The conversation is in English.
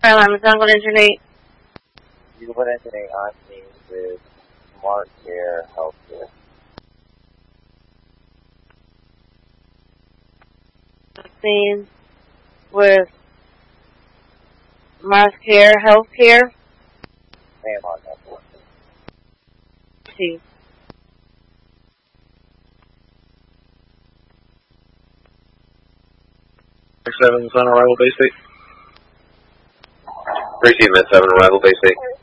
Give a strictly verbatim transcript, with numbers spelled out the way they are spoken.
Carolina, Jungle Engine eight. Jungle Engine eight on scene with Smart Care Healthcare. Scene with Smart Care Healthcare. Sam on that one. See. seven, on arrival base eight. Receive Med seven, arrival base eight.